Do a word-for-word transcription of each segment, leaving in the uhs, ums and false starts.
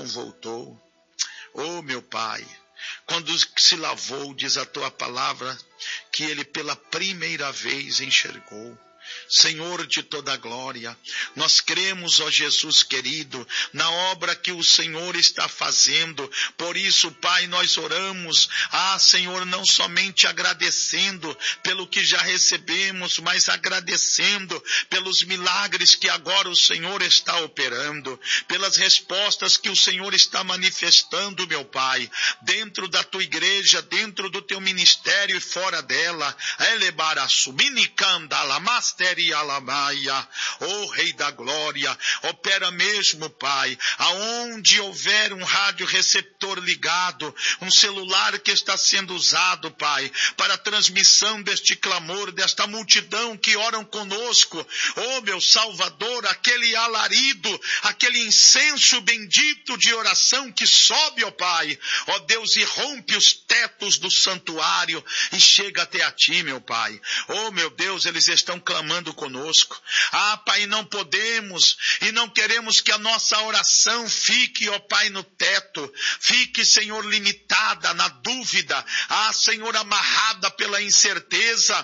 voltou. Oh, meu Pai, quando se lavou, diz a tua palavra, que ele pela primeira vez enxergou. Senhor de toda glória, nós cremos, ó Jesus querido, na obra que o Senhor está fazendo. Por isso, Pai, nós oramos, ah, Senhor, não somente agradecendo pelo que já recebemos, mas agradecendo pelos milagres que agora o Senhor está operando, pelas respostas que o Senhor está manifestando, meu Pai, dentro da tua igreja, dentro do teu ministério e fora dela. Elebaraçu, minicandala, master Alamaia, oh Rei da Glória, opera mesmo, Pai, aonde houver um rádio receptor ligado, um celular que está sendo usado, Pai, para a transmissão deste clamor, desta multidão que oram conosco, oh meu Salvador, aquele alarido, aquele incenso bendito de oração que sobe, ó Pai, ó Deus, e rompe os tetos do santuário e chega até a Ti, meu Pai. Oh meu Deus, eles estão clamando conosco. Ah, Pai, não podemos e não queremos que a nossa oração fique, ó Pai, no teto, fique, Senhor, limitada na dúvida, ah, Senhor, amarrada pela incerteza,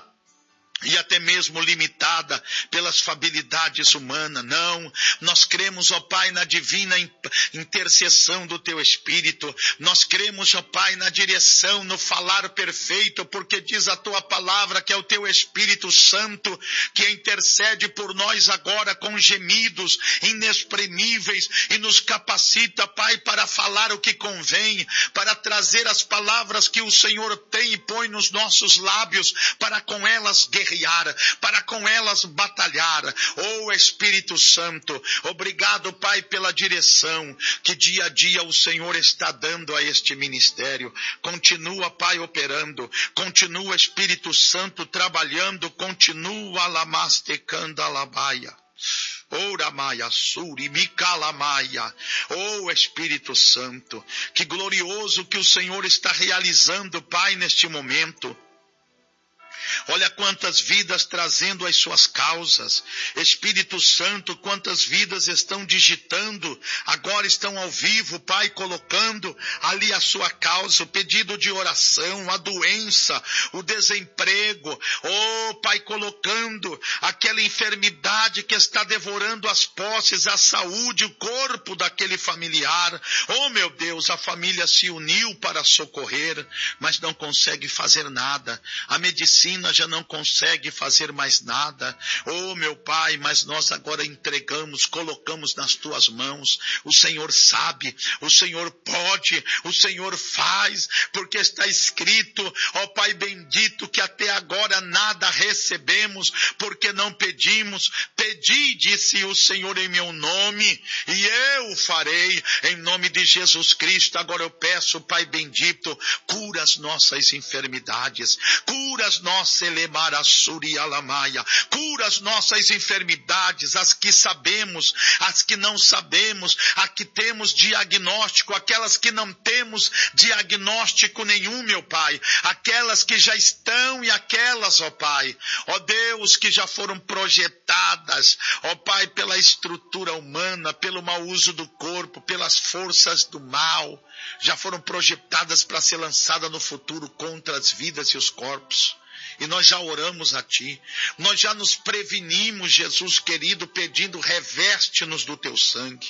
e até mesmo limitada pelas fabilidades humanas. Não, nós cremos, ó Pai, na divina intercessão do Teu Espírito. Nós cremos, ó Pai, na direção, no falar perfeito, porque diz a Tua palavra que é o Teu Espírito Santo que intercede por nós agora com gemidos inexprimíveis e nos capacita, Pai, para falar o que convém, para trazer as palavras que o Senhor tem e põe nos nossos lábios, para com elas guerrear, para com elas batalhar. Oh Espírito Santo, obrigado, Pai, pela direção que dia a dia o Senhor está dando a este ministério. Continua, Pai, operando, continua, Espírito Santo, trabalhando, continua lamastecando a labaia. Ora Maia Suri, Micala Maia, oh Espírito Santo, que glorioso que o Senhor está realizando, Pai, neste momento. Olha quantas vidas trazendo as suas causas. Espírito Santo, quantas vidas estão digitando, agora estão ao vivo, Pai, colocando ali a sua causa, o pedido de oração, a doença, o desemprego. Oh, Pai, colocando aquela enfermidade que está devorando as posses, a saúde, o corpo daquele familiar. Oh, meu Deus, a família se uniu para socorrer, mas não consegue fazer nada. A medicina já não consegue fazer mais nada. Oh, meu Pai, mas nós agora entregamos, colocamos nas tuas mãos. O Senhor sabe, o Senhor pode, o Senhor faz, porque está escrito, ó Pai bendito, que até agora nada recebemos, porque não pedimos. Pedi, disse o Senhor, em meu nome, e eu farei, em nome de Jesus Cristo. Agora eu peço, Pai bendito, cura as nossas enfermidades, cura as nossas cura as nossas enfermidades, as que sabemos, as que não sabemos, as que temos diagnóstico, aquelas que não temos diagnóstico nenhum, meu Pai, aquelas que já estão e aquelas, ó Pai, ó Deus, que já foram projetadas, ó Pai, pela estrutura humana, pelo mau uso do corpo, pelas forças do mal, já foram projetadas para ser lançadas no futuro contra as vidas e os corpos. E nós já oramos a Ti, nós já nos prevenimos, Jesus querido, pedindo, reveste-nos do Teu sangue,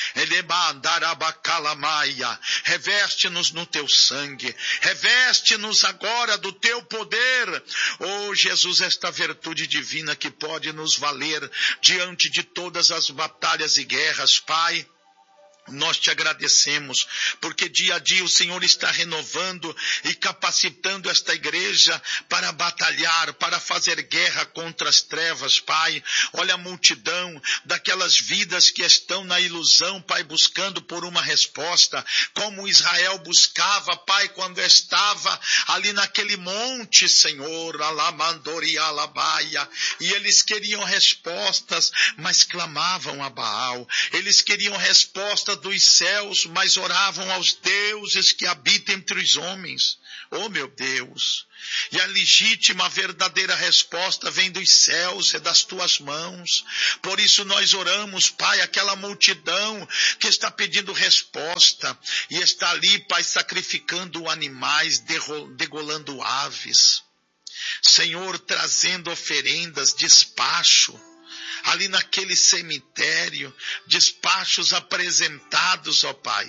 reveste-nos no Teu sangue, reveste-nos agora do Teu poder, oh Jesus, esta virtude divina que pode nos valer diante de todas as batalhas e guerras, Pai. Nós te agradecemos, porque dia a dia o Senhor está renovando e capacitando esta igreja para batalhar, para fazer guerra contra as trevas, Pai. Olha a multidão daquelas vidas que estão na ilusão, Pai, buscando por uma resposta, como Israel buscava, Pai, quando estava ali naquele monte, Senhor, Alamandori Alabaia, e eles queriam respostas, mas clamavam a Baal, eles queriam respostas, dos céus, mas oravam aos deuses que habitam entre os homens. Oh meu Deus, e a legítima, verdadeira resposta vem dos céus, é das tuas mãos. Por isso nós oramos, Pai, aquela multidão que está pedindo resposta e está ali, Pai, sacrificando animais, degolando aves. Senhor, trazendo oferendas, despacho, ali naquele cemitério, despachos apresentados, ó Pai,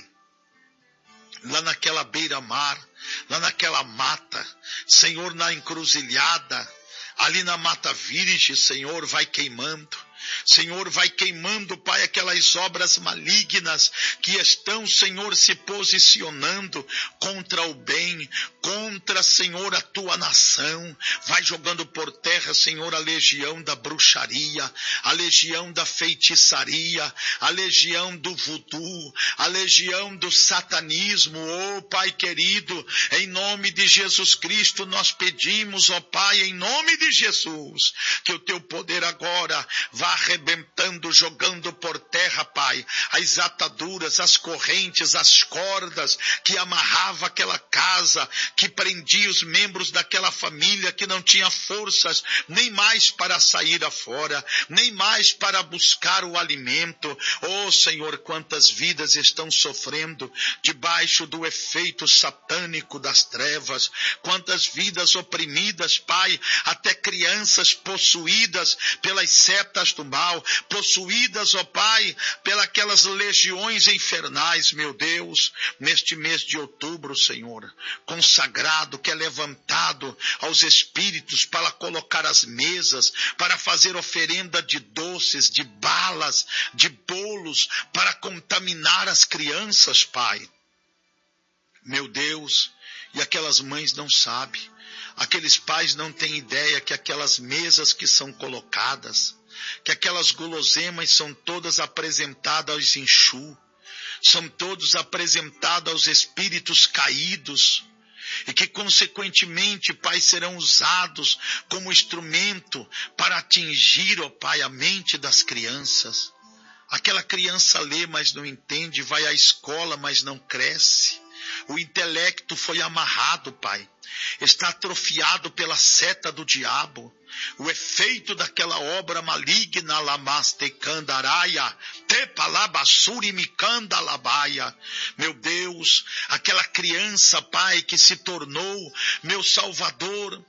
lá naquela beira-mar, lá naquela mata, Senhor, na encruzilhada, ali na mata virgem, Senhor, vai queimando. Senhor, vai queimando, Pai, aquelas obras malignas que estão, Senhor, se posicionando contra o bem, contra, Senhor, a tua nação. Vai jogando por terra, Senhor, a legião da bruxaria, a legião da feitiçaria, a legião do voodoo, a legião do satanismo. Oh, Pai querido, em nome de Jesus Cristo nós pedimos, ó Pai, em nome de Jesus, que o teu poder agora vá arrebentando, jogando por terra, Pai, as ataduras, as correntes, as cordas que amarrava aquela casa, que prendia os membros daquela família que não tinha forças nem mais para sair afora, nem mais para buscar o alimento. Oh Senhor, quantas vidas estão sofrendo debaixo do efeito satânico das trevas, quantas vidas oprimidas, Pai, até crianças possuídas pelas setas do mal, possuídas, ó Pai, pelas legiões infernais, meu Deus, neste mês de outubro, Senhor, consagrado, que é levantado aos espíritos para colocar as mesas, para fazer oferenda de doces, de balas, de bolos, para contaminar as crianças, Pai. Meu Deus, e aquelas mães não sabem, aqueles pais não têm ideia que aquelas mesas que são colocadas, que aquelas guloseimas são todas apresentadas aos Exu, são todos apresentados aos espíritos caídos, e que consequentemente, Pai, serão usados como instrumento para atingir, ó Pai, a mente das crianças. Aquela criança lê, mas não entende, vai à escola, mas não cresce. O intelecto foi amarrado, Pai, está atrofiado pela seta do diabo. O efeito daquela obra maligna, lamaste candaraia, tepalabassuri micanda labaia. Meu Deus, aquela criança, Pai, que se tornou meu Salvador,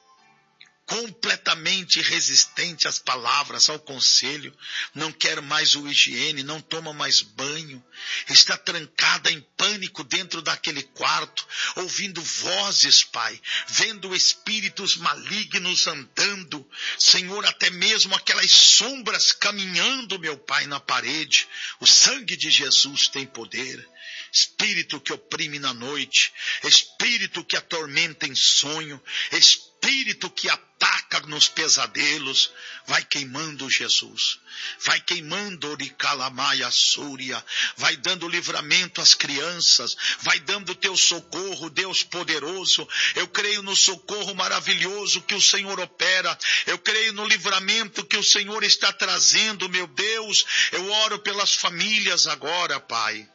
completamente resistente às palavras, ao conselho, não quer mais o higiene, não toma mais banho, está trancada em pânico dentro daquele quarto, ouvindo vozes, Pai, vendo espíritos malignos andando, Senhor, até mesmo aquelas sombras caminhando, meu Pai, na parede. O sangue de Jesus tem poder. Espírito que oprime na noite, espírito que atormenta em sonho, espírito que ataca nos pesadelos, vai queimando, Jesus, vai queimando Oricalamaia Súria, vai dando livramento às crianças, vai dando teu socorro, Deus poderoso. Eu creio no socorro maravilhoso que o Senhor opera, eu creio no livramento que o Senhor está trazendo, meu Deus. Eu oro pelas famílias agora, Pai.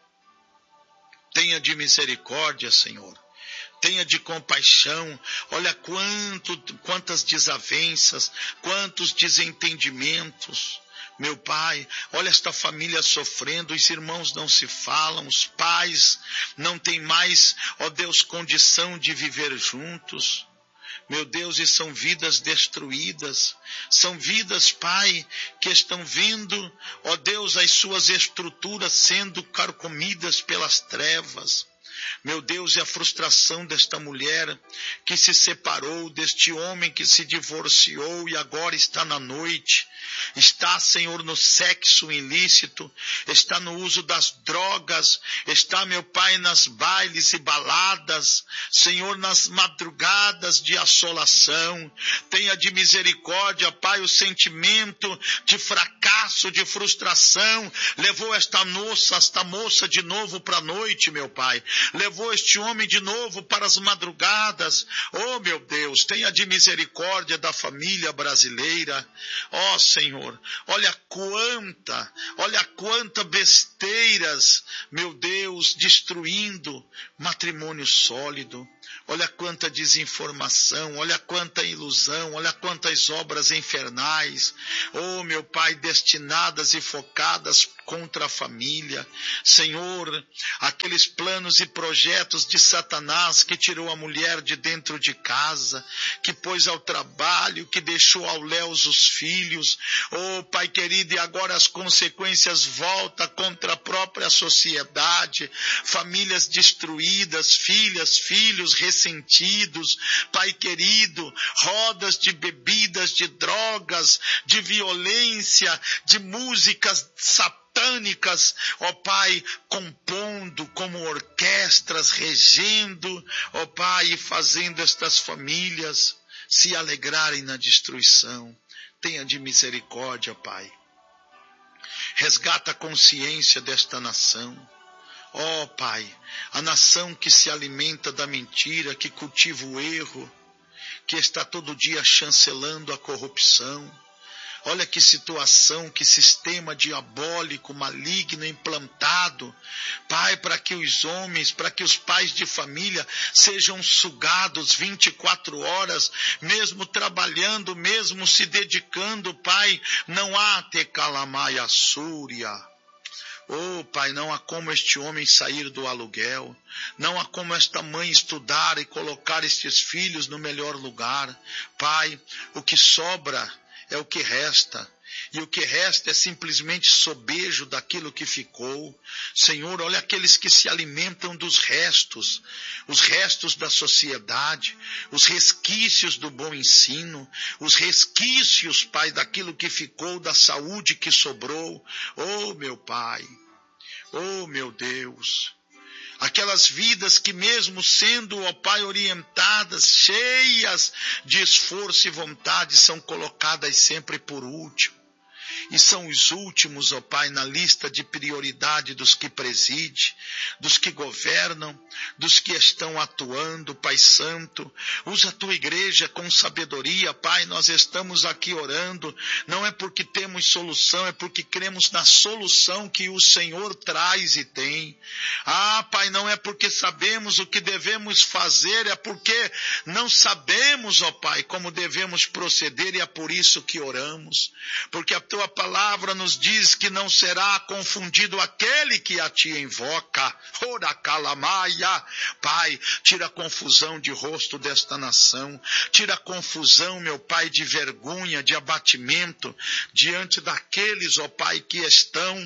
Tenha de misericórdia, Senhor. Tenha de compaixão. Olha quanto, quantas desavenças, quantos desentendimentos. Meu Pai, olha esta família sofrendo, os irmãos não se falam, os pais não têm mais, ó Deus, condição de viver juntos. Meu Deus, e são vidas destruídas, são vidas, Pai, que estão vendo, ó Deus, as suas estruturas sendo carcomidas pelas trevas. Meu Deus, e a frustração desta mulher que se separou, deste homem que se divorciou e agora está na noite, está, Senhor, no sexo ilícito, está no uso das drogas, está, meu Pai, nas bailes e baladas, Senhor, nas madrugadas de assolação. Tenha de misericórdia, Pai, o sentimento de fracasso, de frustração, levou esta moça, esta moça de novo para a noite, meu Pai, levou este homem de novo para as madrugadas. Oh, meu Deus, tenha de misericórdia da família brasileira. Ó, Senhor, Senhor, olha quanta, olha quanta besteiras, meu Deus, destruindo matrimônio sólido. Olha quanta desinformação, olha quanta ilusão, olha quantas obras infernais, oh meu Pai, destinadas e focadas contra a família. Senhor, aqueles planos e projetos de Satanás que tirou a mulher de dentro de casa, que pôs ao trabalho, que deixou ao léus os filhos, oh Pai querido, e agora as consequências voltam contra a própria sociedade, famílias destruídas, filhas, filhos ressentidos, Pai querido, rodas de bebidas, de drogas, de violência, de músicas satânicas, ó Pai, compondo como orquestras, regendo, ó Pai, e fazendo estas famílias se alegrarem na destruição. Tenha de misericórdia, Pai. Resgata a consciência desta nação. Ó Pai, a nação que se alimenta da mentira, que cultiva o erro, que está todo dia chancelando a corrupção. Olha que situação, que sistema diabólico, maligno, implantado, Pai, para que os homens, para que os pais de família sejam sugados vinte e quatro horas, mesmo trabalhando, mesmo se dedicando, Pai, não há tecalamaia súria. Oh, Pai, não há como este homem sair do aluguel, não há como esta mãe estudar e colocar estes filhos no melhor lugar. Pai, o que sobra é o que resta, e o que resta é simplesmente sobejo daquilo que ficou. Senhor, olha aqueles que se alimentam dos restos, os restos da sociedade, os resquícios do bom ensino, os resquícios, Pai, daquilo que ficou, da saúde que sobrou. Oh, meu Pai, oh, meu Deus, aquelas vidas que mesmo sendo, ó Pai, orientadas, cheias de esforço e vontade, são colocadas sempre por último. E são os últimos, ó Pai, na lista de prioridade dos que preside, dos que governam, dos que estão atuando, Pai Santo. Usa a tua igreja com sabedoria, Pai, nós estamos aqui orando, não é porque temos solução, é porque cremos na solução que o Senhor traz e tem. Ah, Pai, não é porque sabemos o que devemos fazer, é porque não sabemos, ó Pai, como devemos proceder, e é por isso que oramos, porque a tua palavra nos diz que não será confundido aquele que a ti invoca. Ora calamaia. Pai, tira a confusão de rosto desta nação, tira a confusão, meu Pai, de vergonha, de abatimento, diante daqueles, ó Pai, que estão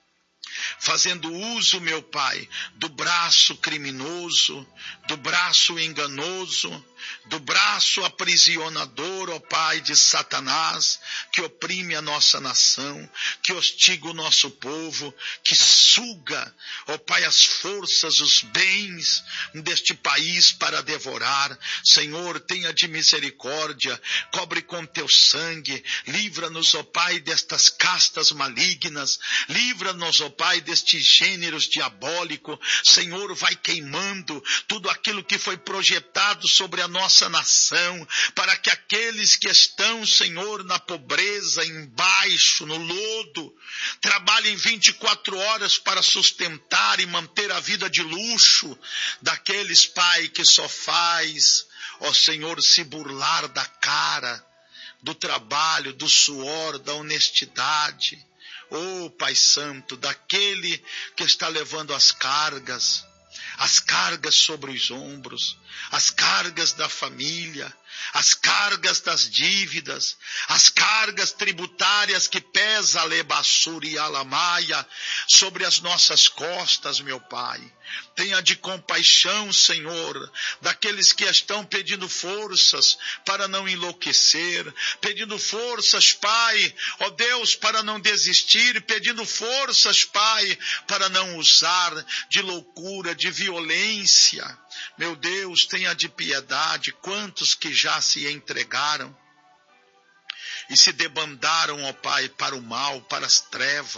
fazendo uso, meu Pai, do braço criminoso, do braço enganoso, do braço aprisionador, ó Pai, de Satanás, que oprime a nossa nação, que hostiga o nosso povo, que suga, ó Pai, as forças, os bens deste país para devorar. Senhor, tenha de misericórdia, cobre com teu sangue, livra-nos, ó Pai, destas castas malignas, livra-nos, ó Pai, destes gêneros diabólicos. Senhor, vai queimando tudo aquilo que foi projetado sobre a nossa nação, para que aqueles que estão, Senhor, na pobreza, embaixo, no lodo, trabalhem vinte e quatro horas para sustentar e manter a vida de luxo daqueles, Pai, que só faz, ó Senhor, se burlar da cara, do trabalho, do suor, da honestidade. Oh, Pai Santo, daquele que está levando as cargas, as cargas sobre os ombros, as cargas da família, as cargas das dívidas, as cargas tributárias que pesa a lebassuri e alamaia sobre as nossas costas, meu Pai. Tenha de compaixão, Senhor, daqueles que estão pedindo forças para não enlouquecer, pedindo forças, Pai, ó Deus, para não desistir, pedindo forças, Pai, para não usar de loucura, de violência. Meu Deus, tenha de piedade, quantos que já se entregaram e se debandaram, ó Pai, para o mal, para as trevas,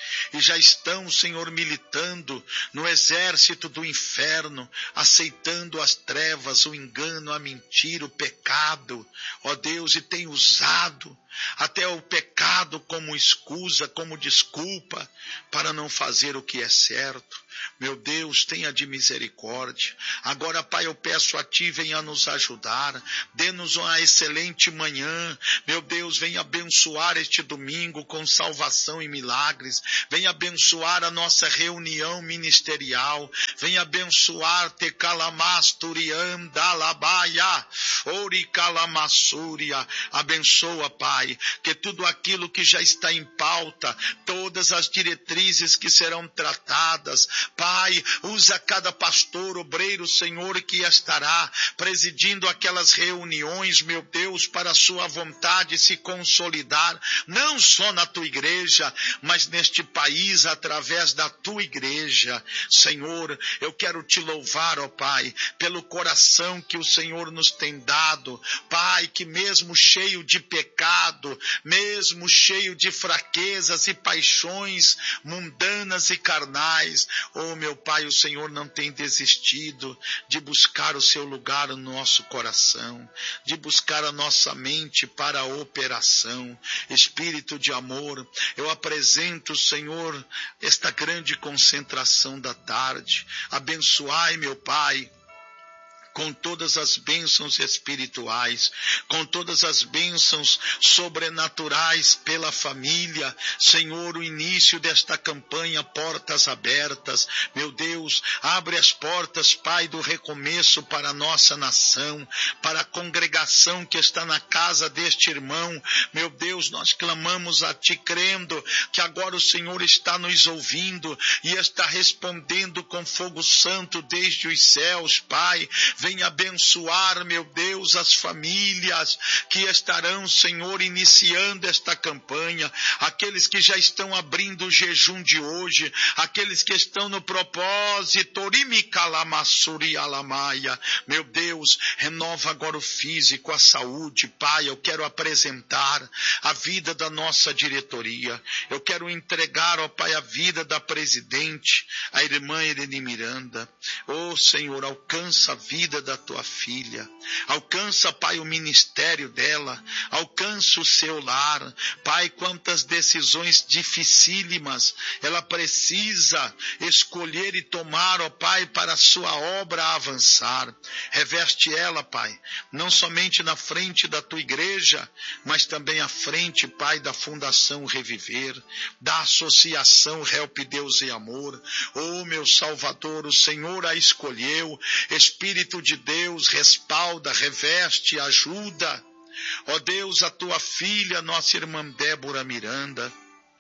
e já estão, Senhor, militando no exército do inferno, aceitando as trevas, o engano, a mentira, o pecado, ó Deus, e tem usado até o pecado como escusa, como desculpa, para não fazer o que é certo. Meu Deus, tenha de misericórdia. Agora, Pai, eu peço a Ti, venha nos ajudar, dê-nos uma excelente manhã. Meu Deus, venha abençoar este domingo com salvação e milagres. Venha abençoar a nossa reunião ministerial. Venha abençoar Tecalamastoriam Dalabaia, Oricalamassúria. Abençoa, Pai, que tudo aquilo que já está em pauta, todas as diretrizes que serão tratadas, Pai, usa cada pastor, obreiro, Senhor, que estará presidindo aquelas reuniões, meu Deus, para a sua vontade se consolidar, não só na tua igreja, mas neste país, através da tua igreja. Senhor, eu quero te louvar, ó Pai, pelo coração que o Senhor nos tem dado, Pai, que mesmo cheio de pecado, mesmo cheio de fraquezas e paixões mundanas e carnais, oh meu Pai, o Senhor não tem desistido de buscar o seu lugar no nosso coração, de buscar a nossa mente para a operação. Espírito de amor, eu apresento, Senhor, esta grande concentração da tarde. Abençoai, meu Pai, com todas as bênçãos espirituais, com todas as bênçãos sobrenaturais pela família. Senhor, o início desta campanha, portas abertas. Meu Deus, abre as portas, Pai, do recomeço para a nossa nação, para a congregação que está na casa deste irmão. Meu Deus, nós clamamos a Ti, crendo que agora o Senhor está nos ouvindo e está respondendo com fogo santo desde os céus, Pai. Venha abençoar, meu Deus, as famílias que estarão, Senhor, iniciando esta campanha, aqueles que já estão abrindo o jejum de hoje, aqueles que estão no propósito, meu Deus, renova agora o físico, a saúde, Pai. Eu quero apresentar a vida da nossa diretoria, eu quero entregar, ó Pai, a vida da presidente, a irmã Irene Miranda. Ó Senhor, alcança a vida da tua filha, alcança, Pai, o ministério dela, alcança o seu lar, Pai. Quantas decisões dificílimas ela precisa escolher e tomar, ó Pai, para a sua obra avançar. Reveste ela, Pai, não somente na frente da tua igreja, mas também à frente, Pai, da Fundação Reviver, da Associação Help Deus e Amor. Ó meu Salvador, o Senhor a escolheu. Espírito de Deus, respalda, reveste, ajuda. Ó Deus, a tua filha, nossa irmã Débora Miranda,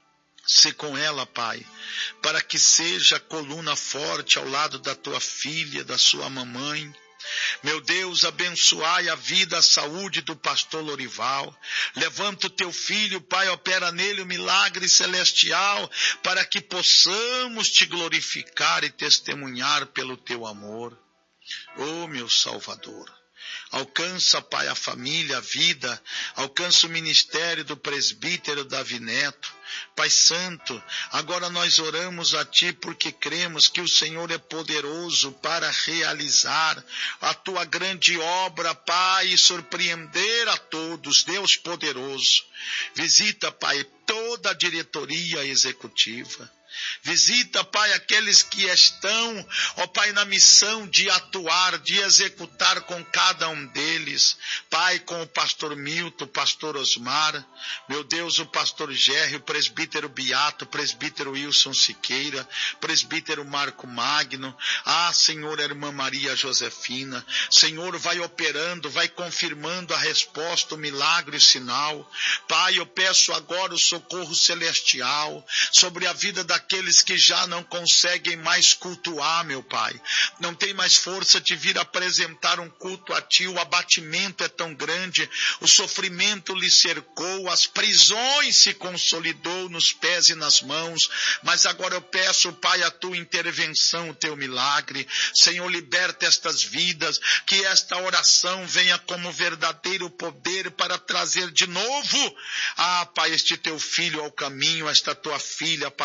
se com ela, Pai, para que seja coluna forte ao lado da tua filha, da sua mamãe. Meu Deus, abençoai a vida, a saúde do pastor Lorival. Levanta o teu filho, Pai, opera nele o milagre celestial, para que possamos te glorificar e testemunhar pelo teu amor. Oh, meu Salvador, alcança, Pai, a família, a vida, alcança o ministério do presbítero Davi Neto. Pai Santo, agora nós oramos a Ti porque cremos que o Senhor é poderoso para realizar a Tua grande obra, Pai, e surpreender a todos. Deus poderoso, visita, Pai, toda a diretoria executiva. Visita, Pai, aqueles que estão, ó Pai, na missão de atuar, de executar com cada um deles. Pai, com o pastor Milton, o pastor Osmar, meu Deus, o pastor Gérrio, o presbítero Beato, o presbítero Wilson Siqueira, presbítero Marco Magno. Ah, Senhor, a irmã Maria Josefina. Senhor, vai operando, vai confirmando a resposta, o milagre, o sinal. Pai, eu peço agora o socorro celestial sobre a vida da aqueles que já não conseguem mais cultuar, meu Pai, não tem mais força de vir apresentar um culto a Ti. O abatimento é tão grande, o sofrimento lhe cercou, as prisões se consolidou nos pés e nas mãos, mas agora eu peço, Pai, a Tua intervenção, o Teu milagre. Senhor, liberta estas vidas, que esta oração venha como verdadeiro poder para trazer de novo, ah, Pai, este Teu filho ao caminho, esta Tua filha para a Tua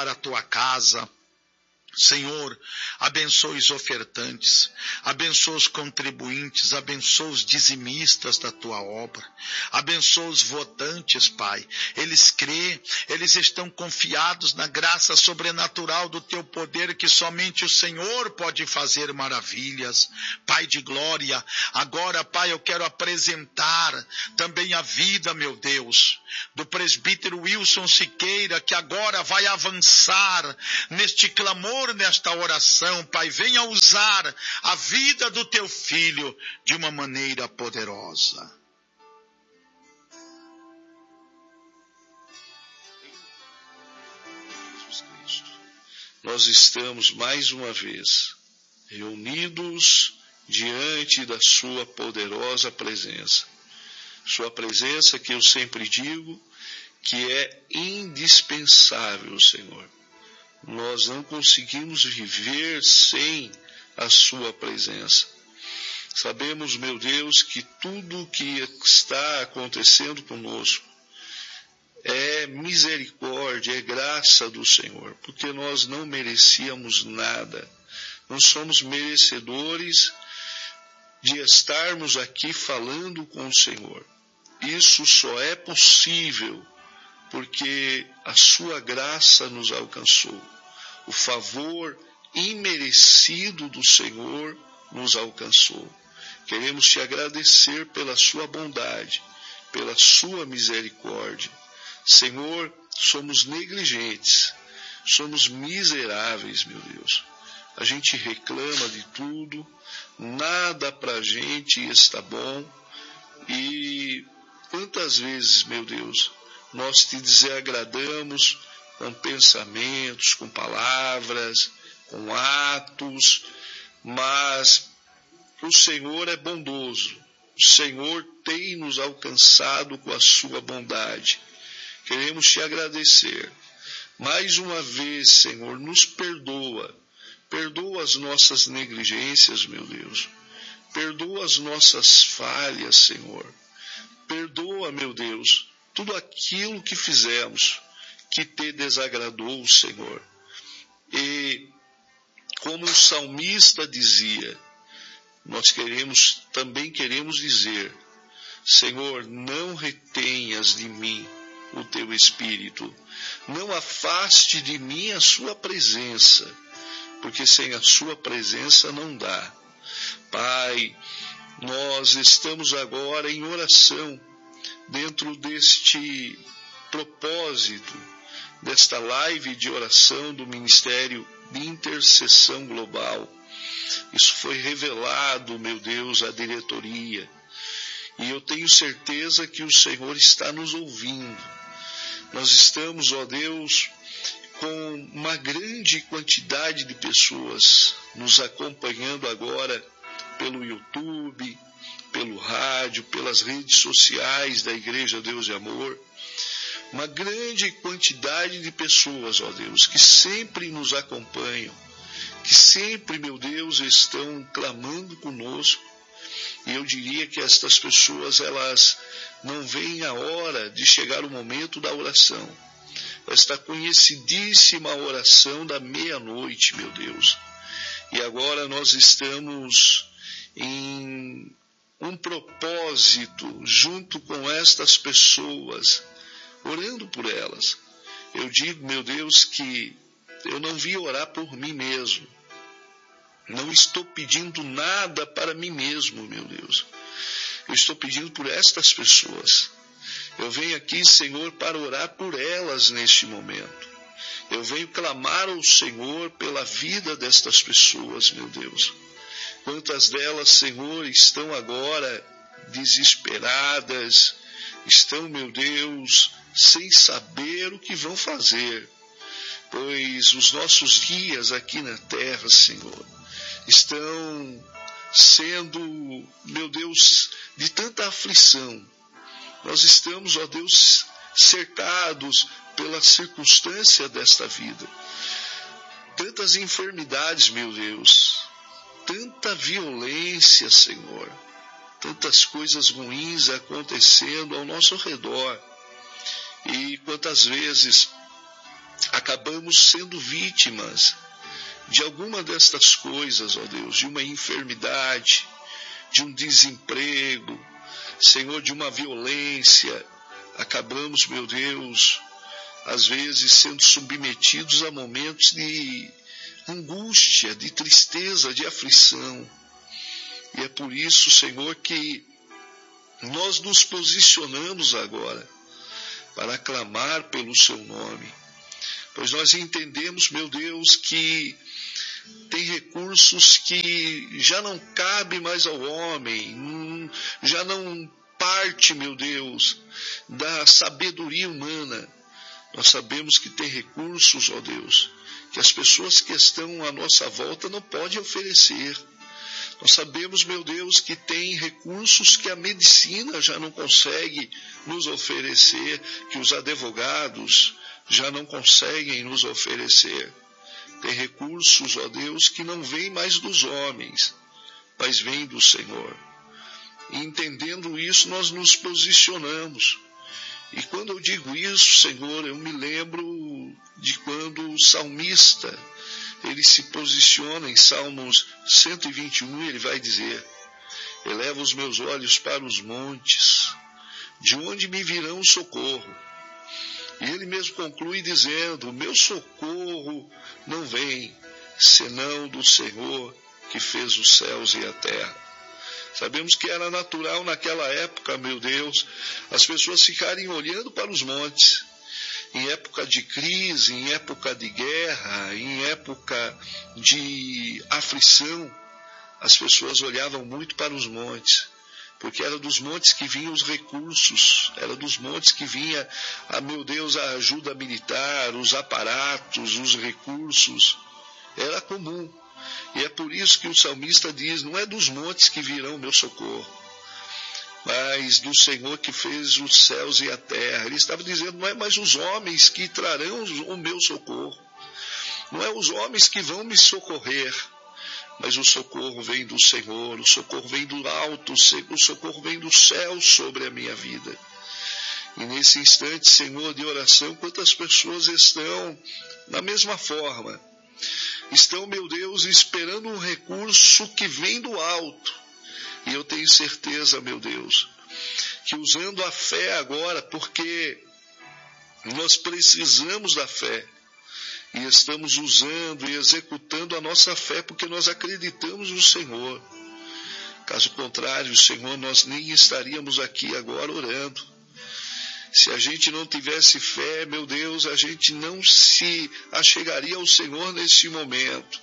tua casa. Senhor, abençoe os ofertantes, abençoe os contribuintes, abençoe os dizimistas da tua obra, abençoe os votantes, Pai. Eles crêem, eles estão confiados na graça sobrenatural do teu poder, que somente o Senhor pode fazer maravilhas. Pai de glória, agora, Pai, eu quero apresentar também a vida, meu Deus, do presbítero Wilson Siqueira, que agora vai avançar neste clamor, nesta oração. Pai, venha usar a vida do teu filho de uma maneira poderosa. Jesus Cristo, nós estamos mais uma vez reunidos diante da sua poderosa presença. Sua presença que eu sempre digo que é indispensável, Senhor. Nós não conseguimos viver sem a sua presença. Sabemos, meu Deus, que tudo o que está acontecendo conosco é misericórdia, é graça do Senhor, porque nós não merecíamos nada. Não somos merecedores de estarmos aqui falando com o Senhor. Isso só é possível porque a sua graça nos alcançou. O favor imerecido do Senhor nos alcançou. Queremos te agradecer pela sua bondade, pela sua misericórdia. Senhor, somos negligentes, somos miseráveis, meu Deus. A gente reclama de tudo, nada para a gente está bom. E quantas vezes, meu Deus, nós te desagradamos com pensamentos, com palavras, com atos, mas o Senhor é bondoso. O Senhor tem nos alcançado com a sua bondade. Queremos te agradecer. Mais uma vez, Senhor, nos perdoa. Perdoa as nossas negligências, meu Deus. Perdoa as nossas falhas, Senhor. Perdoa, meu Deus, tudo aquilo que fizemos que te desagradou, Senhor. E como o salmista dizia, nós queremos, também queremos dizer, Senhor, não retenhas de mim o teu Espírito, não afaste de mim a sua presença, porque sem a sua presença não dá. Pai, nós estamos agora em oração, dentro deste propósito, desta live de oração do Ministério de Intercessão Global. Isso foi revelado, meu Deus, à diretoria. E eu tenho certeza que o Senhor está nos ouvindo. Nós estamos, ó Deus, com uma grande quantidade de pessoas nos acompanhando agora pelo YouTube, pelo rádio, pelas redes sociais da Igreja Deus de Amor. Uma grande quantidade de pessoas, ó Deus, que sempre nos acompanham, que sempre, meu Deus, estão clamando conosco. E eu diria que estas pessoas, elas não veem a hora de chegar o momento da oração. Esta conhecidíssima oração da meia-noite, meu Deus. E agora nós estamos em um propósito junto com estas pessoas, orando por elas. Eu digo, meu Deus, que eu não vim orar por mim mesmo. Não estou pedindo nada para mim mesmo, meu Deus. Eu estou pedindo por estas pessoas. Eu venho aqui, Senhor, para orar por elas neste momento. Eu venho clamar ao Senhor pela vida destas pessoas, meu Deus. Quantas delas, Senhor, estão agora desesperadas, estão, meu Deus, sem saber o que vão fazer, pois os nossos dias aqui na terra, Senhor, estão sendo, meu Deus, de tanta aflição. Nós estamos, ó Deus, cercados pela circunstância desta vida. Tantas enfermidades, meu Deus, tanta violência, Senhor, tantas coisas ruins acontecendo ao nosso redor. E quantas vezes acabamos sendo vítimas de alguma destas coisas, ó Deus, de uma enfermidade, de um desemprego, Senhor, de uma violência. Acabamos, meu Deus, às vezes sendo submetidos a momentos de angústia, de tristeza, de aflição. E é por isso, Senhor, que nós nos posicionamos agora para clamar pelo seu nome, pois nós entendemos, meu Deus, que tem recursos que já não cabe mais ao homem, já não parte, meu Deus, da sabedoria humana. Nós sabemos que tem recursos, ó Deus, que as pessoas que estão à nossa volta não podem oferecer. Nós sabemos, meu Deus, que tem recursos que a medicina já não consegue nos oferecer, que os advogados já não conseguem nos oferecer. Tem recursos, ó Deus, que não vêm mais dos homens, mas vêm do Senhor. E entendendo isso, nós nos posicionamos. E quando eu digo isso, Senhor, eu me lembro de quando o salmista, ele se posiciona em Salmos cento e vinte e um, ele vai dizer: eleva os meus olhos para os montes, de onde me virão o socorro? E ele mesmo conclui dizendo: o meu socorro não vem senão do Senhor que fez os céus e a terra. Sabemos que era natural naquela época, meu Deus, as pessoas ficarem olhando para os montes. Em época de crise, em época de guerra, em época de aflição, as pessoas olhavam muito para os montes, porque era dos montes que vinham os recursos, era dos montes que vinha, ah, meu Deus, a ajuda militar, os aparatos, os recursos. Era comum. E é por isso que o salmista diz: não é dos montes que virão o meu socorro, mas do Senhor que fez os céus e a terra. Ele estava dizendo: não é mais os homens que trarão o meu socorro, não é os homens que vão me socorrer, mas o socorro vem do Senhor, o socorro vem do alto, o socorro vem do céu sobre a minha vida. E nesse instante, Senhor, de oração, quantas pessoas estão da mesma forma, estão, meu Deus, esperando um recurso que vem do alto. E eu tenho certeza, meu Deus, que usando a fé agora, porque nós precisamos da fé, e estamos usando e executando a nossa fé porque nós acreditamos no Senhor. Caso contrário, Senhor, nós nem estaríamos aqui agora orando. Se a gente não tivesse fé, meu Deus, a gente não se achegaria ao Senhor nesse momento.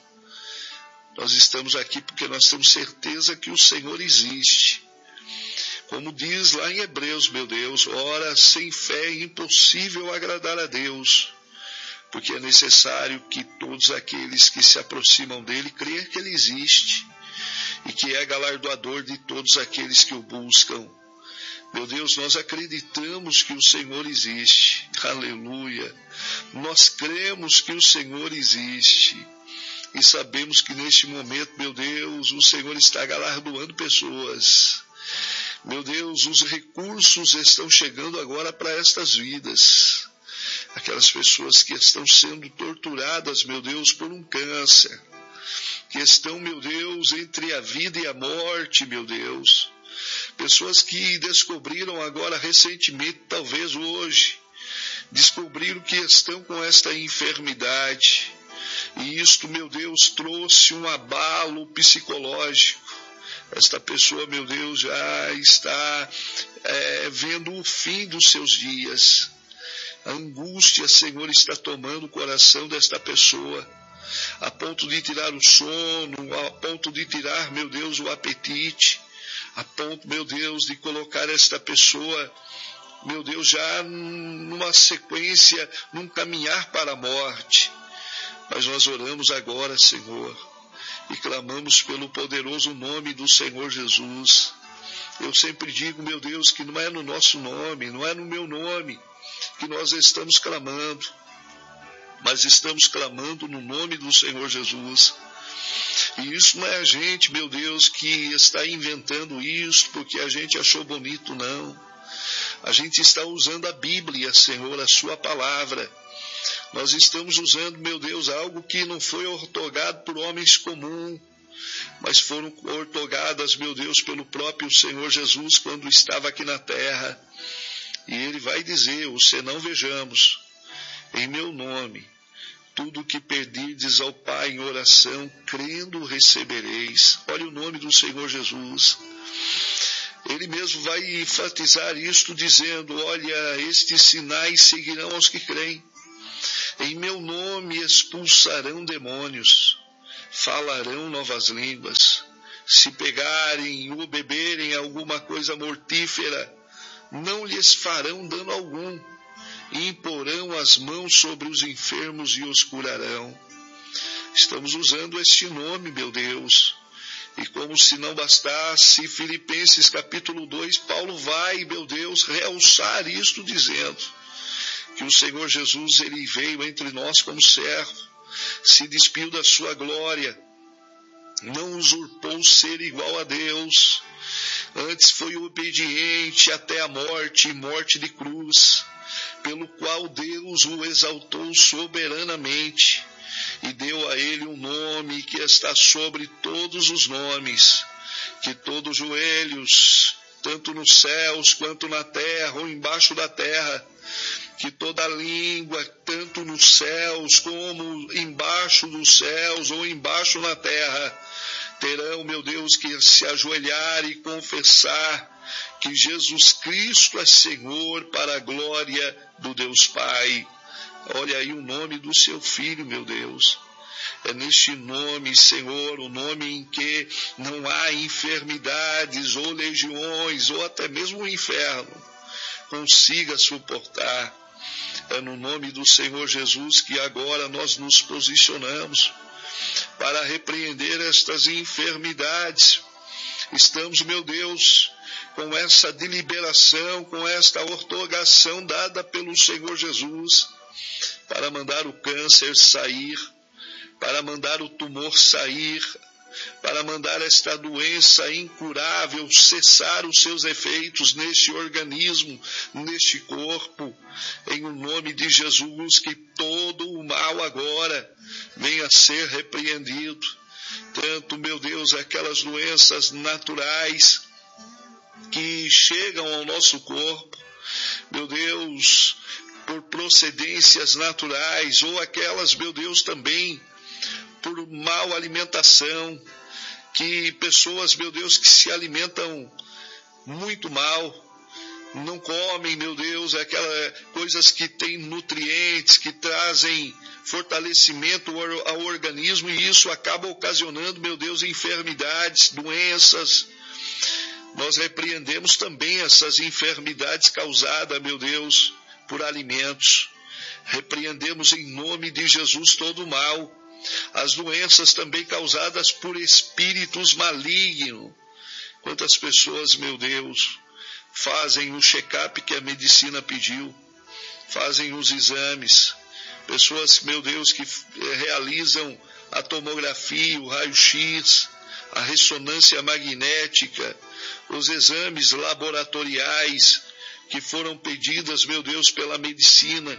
Nós estamos aqui porque nós temos certeza que o Senhor existe. Como diz lá em Hebreus, meu Deus, ora, sem fé é impossível agradar a Deus, porque é necessário que todos aqueles que se aproximam dele creiam que ele existe e que é galardoador de todos aqueles que o buscam. Meu Deus, nós acreditamos que o Senhor existe. Aleluia. Nós cremos que o Senhor existe. E sabemos que neste momento, meu Deus, o Senhor está galardoando pessoas. Meu Deus, os recursos estão chegando agora para estas vidas. Aquelas pessoas que estão sendo torturadas, meu Deus, por um câncer. Que estão, meu Deus, entre a vida e a morte, meu Deus. Pessoas que descobriram agora recentemente, talvez hoje, descobriram que estão com esta enfermidade. E isto, meu Deus, trouxe um abalo psicológico. Esta pessoa, meu Deus, já está é, vendo o fim dos seus dias. A angústia, Senhor, está tomando o coração desta pessoa, a ponto de tirar o sono, a ponto de tirar, meu Deus, o apetite, a ponto, meu Deus, de colocar esta pessoa, meu Deus, já numa sequência, num caminhar para a morte. Mas nós oramos agora, Senhor, e clamamos pelo poderoso nome do Senhor Jesus. Eu sempre digo, meu Deus, que não é no nosso nome, não é no meu nome que nós estamos clamando, mas estamos clamando no nome do Senhor Jesus. E isso não é a gente, meu Deus, que está inventando isso porque a gente achou bonito, não. A gente está usando a Bíblia, Senhor, a sua palavra, Nós estamos usando, meu Deus, algo que não foi outorgado por homens comuns, mas foram outorgadas, meu Deus, pelo próprio Senhor Jesus quando estava aqui na terra. E ele vai dizer, o senão vejamos, em meu nome, tudo que pedirdes ao Pai em oração, crendo recebereis. Olha o nome do Senhor Jesus. Ele mesmo vai enfatizar isto dizendo, olha, estes sinais seguirão aos que creem. Em meu nome expulsarão demônios, falarão novas línguas. Se pegarem ou beberem alguma coisa mortífera, não lhes farão dano algum. E imporão as mãos sobre os enfermos e os curarão. Estamos usando este nome, meu Deus. E como se não bastasse, Filipenses capítulo dois, Paulo vai, meu Deus, realçar isto dizendo que o Senhor Jesus, ele veio entre nós como servo, se despiu da sua glória, não usurpou ser igual a Deus, antes foi obediente até a morte, morte de cruz, pelo qual Deus o exaltou soberanamente e deu a ele um nome que está sobre todos os nomes, que todos os joelhos, tanto nos céus quanto na terra ou embaixo da terra, que toda língua, tanto nos céus como embaixo dos céus ou embaixo na terra, terão, meu Deus, que se ajoelhar e confessar que Jesus Cristo é Senhor para a glória do Deus Pai. Olha aí o nome do seu Filho, meu Deus. É neste nome, Senhor, o nome em que não há enfermidades ou legiões ou até mesmo o inferno consiga suportar. É no nome do Senhor Jesus que agora nós nos posicionamos para repreender estas enfermidades. Estamos, meu Deus, com essa deliberação, com esta outorgação dada pelo Senhor Jesus, para mandar o câncer sair, para mandar o tumor sair, para mandar esta doença incurável cessar os seus efeitos neste organismo, neste corpo, em o nome de Jesus, que todo o mal agora venha a ser repreendido. Tanto, meu Deus, aquelas doenças naturais que chegam ao nosso corpo, meu Deus, por procedências naturais, ou aquelas, meu Deus, também por mal alimentação, que pessoas, meu Deus, que se alimentam muito mal, não comem, meu Deus, aquelas coisas que têm nutrientes, que trazem fortalecimento ao organismo, e isso acaba ocasionando, meu Deus, enfermidades, doenças. Nós repreendemos também essas enfermidades causadas, meu Deus, por alimentos. Repreendemos em nome de Jesus todo o mal. As doenças também causadas por espíritos malignos. Quantas pessoas, meu Deus, fazem o check-up que a medicina pediu, fazem os exames. Pessoas, meu Deus, que realizam a tomografia, o raio-x, a ressonância magnética, os exames laboratoriais que foram pedidas, meu Deus, pela medicina,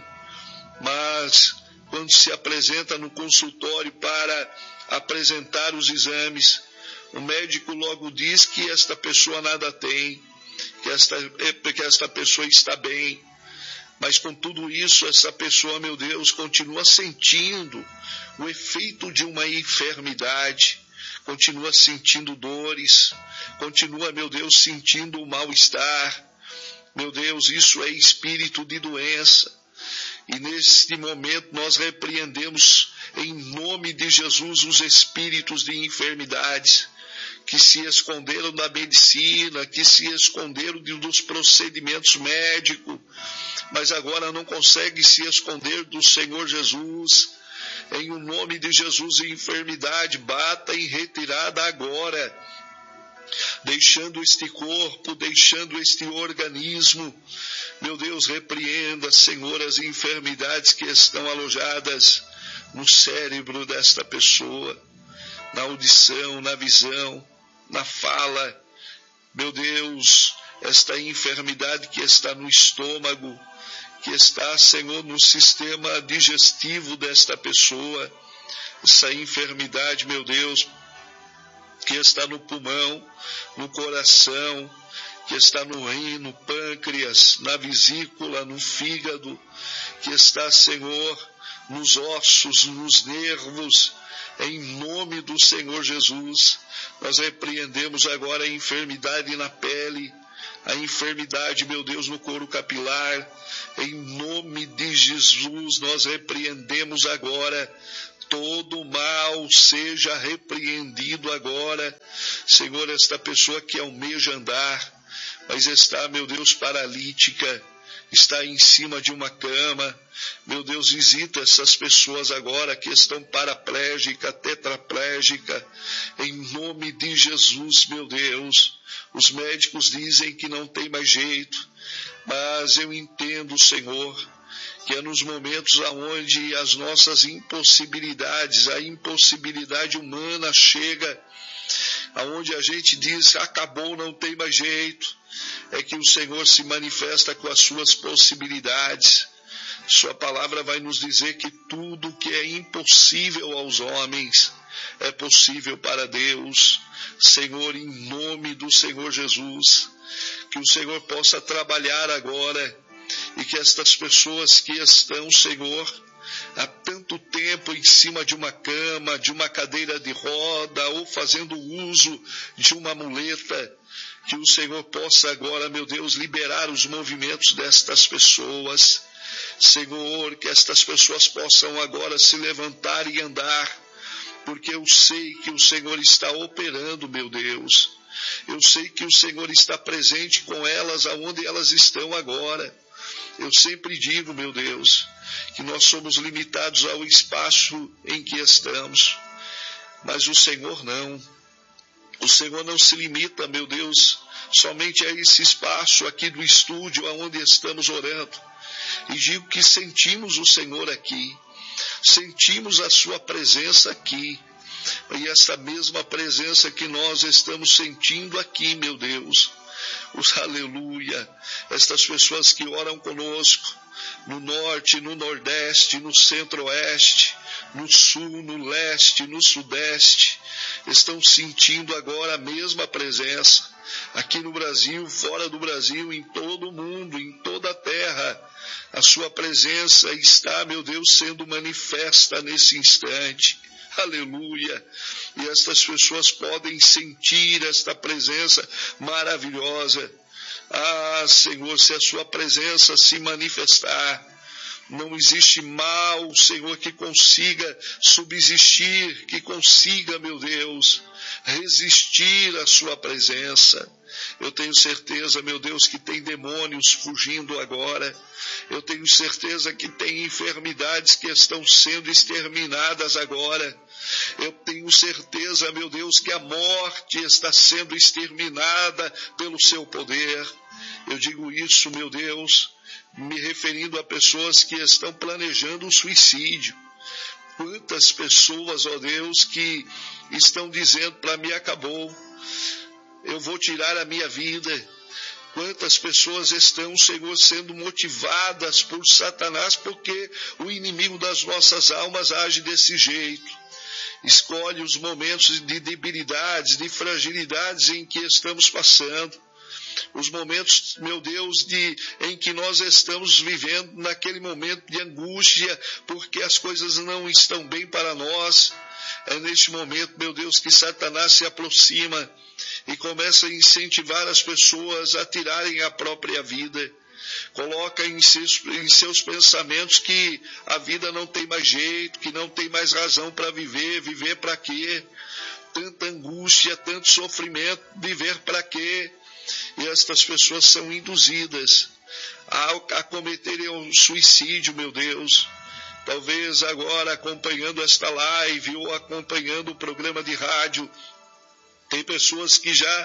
mas quando se apresenta no consultório para apresentar os exames, o médico logo diz que esta pessoa nada tem, que esta, que esta pessoa está bem, mas com tudo isso, essa pessoa, meu Deus, continua sentindo o efeito de uma enfermidade, continua sentindo dores, continua, meu Deus, sentindo o mal-estar. Meu Deus, isso é espírito de doença. E neste momento nós repreendemos em nome de Jesus os espíritos de enfermidades que se esconderam da medicina, que se esconderam dos procedimentos médicos, mas agora não conseguem se esconder do Senhor Jesus. Em o nome de Jesus, a enfermidade bata em retirada agora, deixando este corpo, deixando este organismo. Meu Deus, repreenda, Senhor, as enfermidades que estão alojadas no cérebro desta pessoa, na audição, na visão, na fala. Meu Deus, esta enfermidade que está no estômago, que está, Senhor, no sistema digestivo desta pessoa, essa enfermidade, meu Deus, que está no pulmão, no coração, que está no rim, no pâncreas, na vesícula, no fígado, que está, Senhor, nos ossos, nos nervos, em nome do Senhor Jesus. Nós repreendemos agora a enfermidade na pele, a enfermidade, meu Deus, no couro capilar. Em nome de Jesus, nós repreendemos agora todo mal, seja repreendido agora. Senhor, esta pessoa que almeja andar, mas está, meu Deus, paralítica, está em cima de uma cama. Meu Deus, visita essas pessoas agora que estão paraplégica, tetraplégica, em nome de Jesus, meu Deus. Os médicos dizem que não tem mais jeito, mas eu entendo, Senhor, que é nos momentos onde as nossas impossibilidades, a impossibilidade humana chega, aonde a gente diz, acabou, não tem mais jeito, é que o Senhor se manifesta com as suas possibilidades. Sua palavra vai nos dizer que tudo que é impossível aos homens é possível para Deus. Senhor, em nome do Senhor Jesus, que o Senhor possa trabalhar agora e que estas pessoas que estão, Senhor, há tanto tempo em cima de uma cama, de uma cadeira de roda ou fazendo uso de uma muleta, que o Senhor possa agora, meu Deus, liberar os movimentos destas pessoas. Senhor, que estas pessoas possam agora se levantar e andar, porque eu sei que o Senhor está operando, meu Deus. Eu sei que o Senhor está presente com elas aonde elas estão agora. Eu sempre digo, meu Deus, que nós somos limitados ao espaço em que estamos, mas o Senhor não. O Senhor não se limita, meu Deus, somente a esse espaço aqui do estúdio aonde estamos orando. E digo que sentimos o Senhor aqui, sentimos a sua presença aqui, e essa mesma presença que nós estamos sentindo aqui, meu Deus, os aleluia, estas pessoas que oram conosco, no norte, no nordeste, no centro-oeste, no sul, no leste, no sudeste, estão sentindo agora a mesma presença, aqui no Brasil, fora do Brasil, em todo o mundo, em toda a terra. A sua presença está, meu Deus, sendo manifesta nesse instante. Aleluia! E estas pessoas podem sentir esta presença maravilhosa. Ah, Senhor, se a sua presença se manifestar, não existe mal, Senhor, que consiga subsistir, que consiga, meu Deus, resistir à sua presença. Eu tenho certeza, meu Deus, que tem demônios fugindo agora. Eu tenho certeza que tem enfermidades que estão sendo exterminadas agora. Eu tenho certeza, meu Deus, que a morte está sendo exterminada pelo seu poder. Eu digo isso, meu Deus, me referindo a pessoas que estão planejando o suicídio. Quantas pessoas, ó Deus, que estão dizendo para mim, acabou, eu vou tirar a minha vida. Quantas pessoas estão, Senhor, sendo motivadas por Satanás, porque o inimigo das nossas almas age desse jeito. Escolhe os momentos de debilidades, de fragilidades em que estamos passando. Os momentos, meu Deus, de, em que nós estamos vivendo naquele momento de angústia, porque as coisas não estão bem para nós. É neste momento, meu Deus, que Satanás se aproxima e começa a incentivar as pessoas a tirarem a própria vida. Coloca em seus, em seus pensamentos que a vida não tem mais jeito, que não tem mais razão para viver. Viver para quê? Tanta angústia, tanto sofrimento, viver para quê? E estas pessoas são induzidas a, a cometerem um suicídio, meu Deus. Talvez agora acompanhando esta live ou acompanhando o programa de rádio, tem pessoas que já,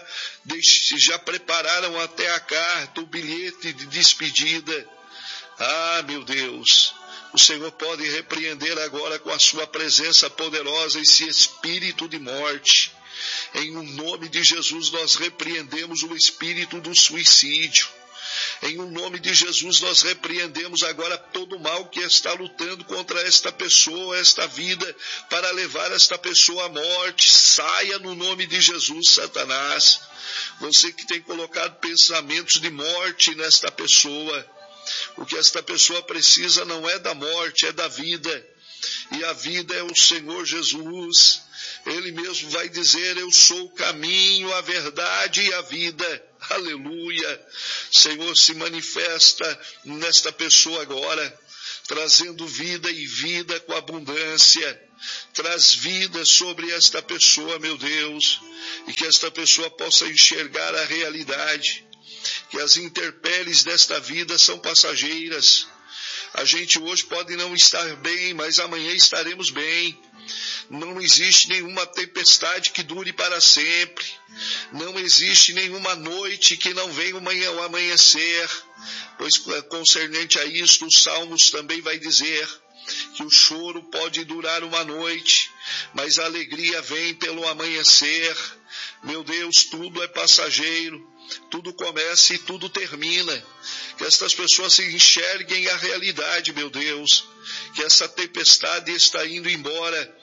já prepararam até a carta, o bilhete de despedida. Ah, meu Deus, o Senhor pode repreender agora com a sua presença poderosa esse espírito de morte. Em nome de Jesus, nós repreendemos o espírito do suicídio. Em o nome de Jesus, nós repreendemos agora todo o mal que está lutando contra esta pessoa, esta vida, para levar esta pessoa à morte. Saia no nome de Jesus, Satanás. Você que tem colocado pensamentos de morte nesta pessoa. O que esta pessoa precisa não é da morte, é da vida. E a vida é o Senhor Jesus. Ele mesmo vai dizer: eu sou o caminho, a verdade e a vida. Aleluia. Senhor, se manifesta nesta pessoa agora, trazendo vida e vida com abundância. Traz vida sobre esta pessoa, meu Deus, e que esta pessoa possa enxergar a realidade, que as intempéries desta vida são passageiras. A gente hoje pode não estar bem, mas amanhã estaremos bem. Não existe nenhuma tempestade que dure para sempre. Não existe nenhuma noite que não venha o amanhecer. Pois concernente a isto, os Salmos também vai dizer que o choro pode durar uma noite, mas a alegria vem pelo amanhecer. Meu Deus, tudo é passageiro. Tudo começa e tudo termina. Que estas pessoas se enxerguem a realidade, meu Deus. Que essa tempestade está indo embora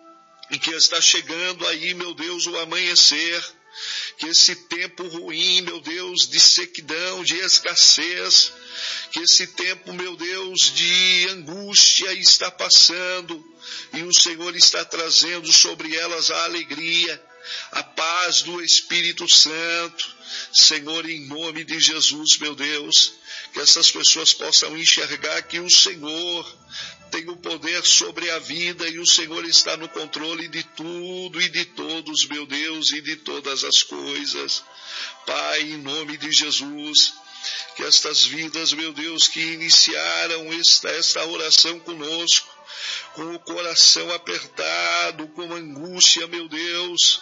e que está chegando aí, meu Deus, o amanhecer. Que esse tempo ruim, meu Deus, de sequidão, de escassez, que esse tempo, meu Deus, de angústia está passando e o Senhor está trazendo sobre elas a alegria, a paz do Espírito Santo. Senhor, em nome de Jesus, meu Deus, que essas pessoas possam enxergar que o Senhor tem o poder sobre a vida e o Senhor está no controle de tudo e de todos, meu Deus, e de todas as coisas. Pai, em nome de Jesus, que estas vidas, meu Deus, que iniciaram esta, esta oração conosco, com o coração apertado, com angústia, meu Deus,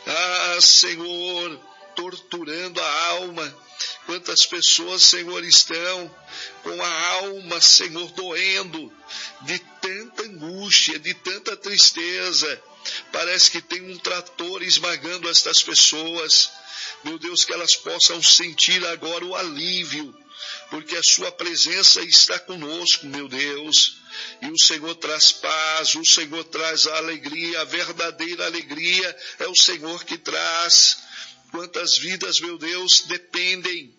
ah, Senhor, torturando a alma. Quantas pessoas, Senhor, estão com a alma, Senhor, doendo de tanta angústia, de tanta tristeza. Parece que tem um trator esmagando estas pessoas. Meu Deus, que elas possam sentir agora o alívio, porque a sua presença está conosco, meu Deus. E o Senhor traz paz, o Senhor traz a alegria, a verdadeira alegria é o Senhor que traz. Quantas vidas, meu Deus, dependem,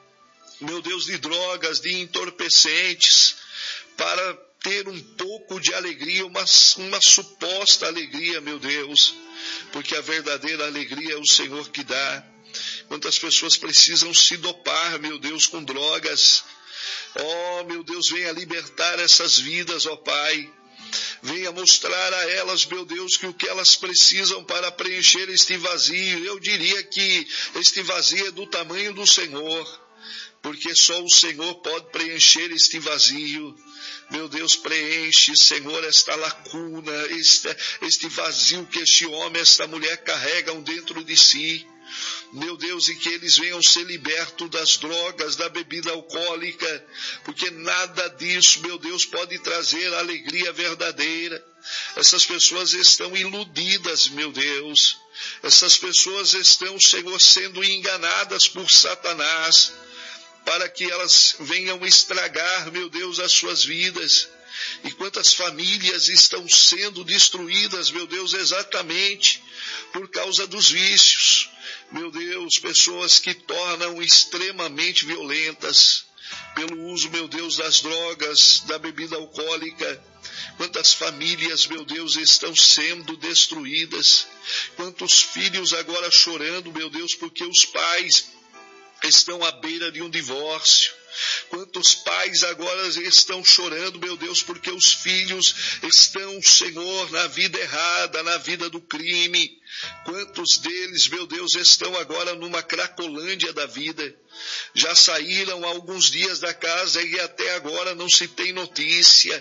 meu Deus, de drogas, de entorpecentes, para ter um pouco de alegria, uma, uma suposta alegria, meu Deus, porque a verdadeira alegria é o Senhor que dá. Quantas pessoas precisam se dopar, meu Deus, com drogas. Oh, meu Deus, venha libertar essas vidas, ó Pai. Venha mostrar a elas, meu Deus, que o que elas precisam para preencher este vazio, eu diria que este vazio é do tamanho do Senhor, porque só o Senhor pode preencher este vazio. Meu Deus, preenche, Senhor, esta lacuna, este, este vazio que este homem, esta mulher carregam dentro de si. Meu Deus, e que eles venham ser libertos das drogas, da bebida alcoólica, porque nada disso, meu Deus, pode trazer alegria verdadeira. Essas pessoas estão iludidas, meu Deus. Essas pessoas estão, Senhor, sendo enganadas por Satanás, para que elas venham estragar, meu Deus, as suas vidas. E quantas famílias estão sendo destruídas, meu Deus, exatamente por causa dos vícios. Meu Deus, pessoas que tornam extremamente violentas pelo uso, meu Deus, das drogas, da bebida alcoólica. Quantas famílias, meu Deus, estão sendo destruídas. Quantos filhos agora chorando, meu Deus, porque os pais estão à beira de um divórcio. Quantos pais agora estão chorando, meu Deus, porque os filhos estão, Senhor, na vida errada, na vida do crime. Quantos deles, meu Deus, estão agora numa cracolândia da vida. Já saíram há alguns dias da casa e até agora não se tem notícia.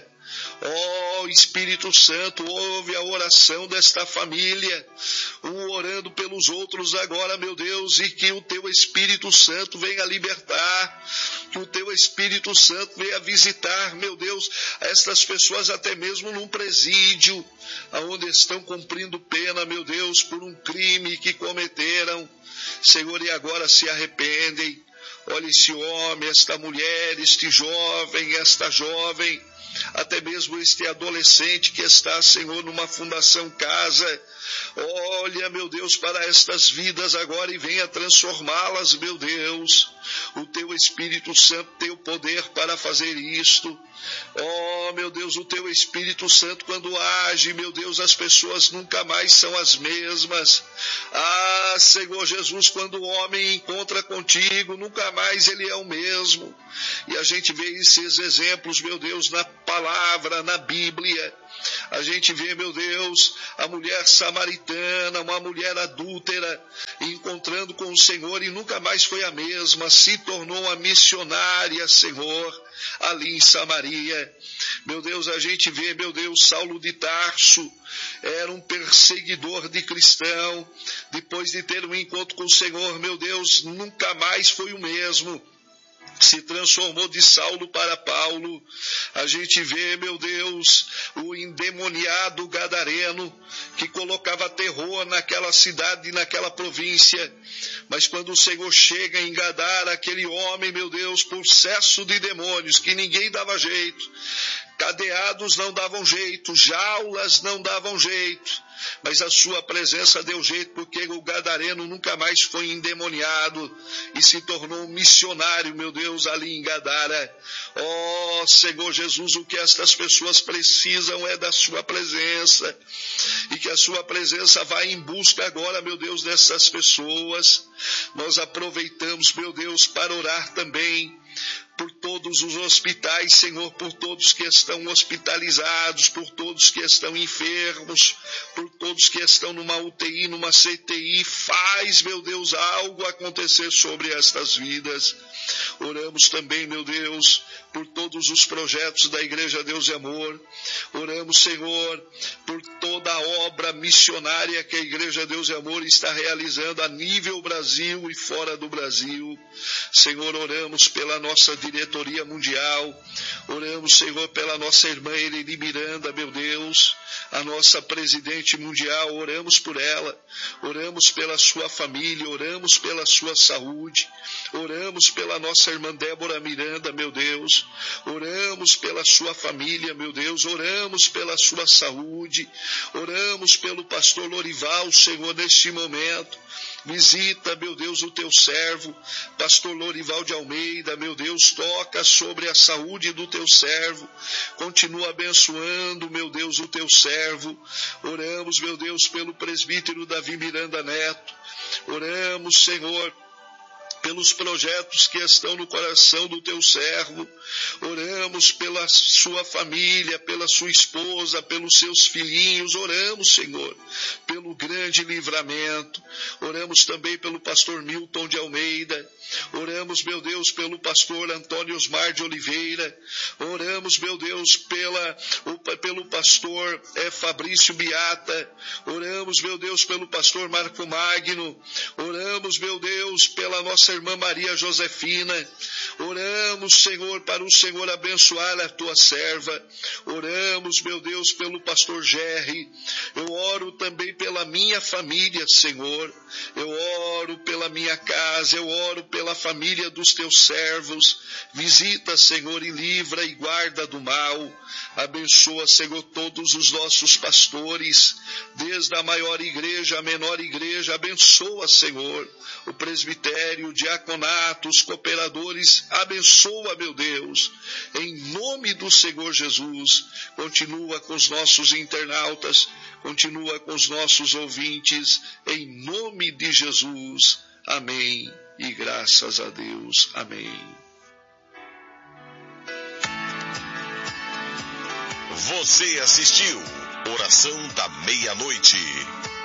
Ó oh, Espírito Santo, ouve a oração desta família, um orando pelos outros agora, meu Deus, e que o teu Espírito Santo venha libertar, que o teu Espírito Santo venha visitar, meu Deus, estas pessoas até mesmo num presídio, aonde estão cumprindo pena, meu Deus, por um crime que cometeram, Senhor, e agora se arrependem. olha esse homem, esta mulher, este jovem, esta jovem, até mesmo este adolescente que está, Senhor, numa fundação casa. Olha, meu Deus, para estas vidas agora e venha transformá-las, meu Deus. O teu Espírito Santo tem o poder para fazer isto. Oh, meu Deus, o teu Espírito Santo, quando age, meu Deus, as pessoas nunca mais são as mesmas. Ah, Senhor Jesus, quando o homem encontra contigo, nunca mais ele é o mesmo. E a gente vê esses exemplos, meu Deus, na palavra, na Bíblia. A gente vê, meu Deus, a mulher samaritana, uma mulher adúltera, encontrando com o Senhor e nunca mais foi a mesma, se tornou uma missionária, Senhor, ali em Samaria. Meu Deus, a gente vê, meu Deus, Saulo de Tarso, era um perseguidor de cristão, depois de ter um encontro com o Senhor, meu Deus, nunca mais foi o mesmo. Se transformou de Saulo para Paulo. A gente vê, meu Deus, o endemoniado gadareno que colocava terror naquela cidade e naquela província. Mas quando o Senhor chega em Gadara, aquele homem, meu Deus, possesso de demônios, que ninguém dava jeito, cadeados não davam jeito, jaulas não davam jeito, mas a sua presença deu jeito, porque o gadareno nunca mais foi endemoniado e se tornou um missionário, meu Deus, ali em Gadara. Oh, Senhor Jesus, o que estas pessoas precisam é da sua presença, e que a sua presença vá em busca agora, meu Deus, dessas pessoas. Nós aproveitamos, meu Deus, para orar também por todos os hospitais, Senhor, por todos que estão hospitalizados, por todos que estão enfermos, por todos que estão numa U T I, numa C T I. Faz, meu Deus, algo acontecer sobre estas vidas. Oramos também, meu Deus, por todos os projetos da Igreja Deus e Amor. Oramos, Senhor, por toda a obra missionária que a Igreja Deus e Amor está realizando a nível Brasil e fora do Brasil. Senhor, oramos pela nossa diretoria mundial. Oramos, Senhor, pela nossa irmã Eleni Miranda, meu Deus, a nossa presidente mundial. Oramos por ela. Oramos pela sua família. Oramos pela sua saúde. Oramos pela nossa irmã Débora Miranda, meu Deus. Oramos pela sua família, meu Deus. Oramos pela sua saúde. Oramos pelo pastor Lorival, Senhor, neste momento. Visita, meu Deus, o teu servo, pastor Lorival de Almeida, meu Deus, toca sobre a saúde do teu servo, continua abençoando, meu Deus, o teu servo. Oramos, meu Deus, pelo presbítero Davi Miranda Neto. Oramos, Senhor, pelos projetos que estão no coração do teu servo. Oramos pela sua família, pela sua esposa, pelos seus filhinhos. Oramos, Senhor, pelo grande livramento. Oramos também pelo pastor Milton de Almeida. Oramos, meu Deus, pelo pastor Antônio Osmar de Oliveira. Oramos, meu Deus, pela, pelo pastor é, Fabrício Beata. Oramos, meu Deus, pelo pastor Marco Magno. Oramos, meu Deus, pela nossa irmã Maria Josefina. Oramos, Senhor, para o Senhor abençoar a tua serva. Oramos, meu Deus, pelo pastor Gerry. Eu oro também pela minha família, Senhor. Eu oro pela minha casa. Eu oro pela família dos teus servos. Visita, Senhor, e livra e guarda do mal. Abençoa, Senhor, todos os nossos pastores, desde a maior igreja à menor igreja. Abençoa, Senhor, o presbitério, o diaconato, os cooperadores. Abençoa, meu Deus, em nome do Senhor Jesus. Continua com os nossos internautas, continua com os nossos ouvintes, em nome de Jesus. Amém. E graças a Deus. Amém. Você assistiu Oração da Meia-Noite.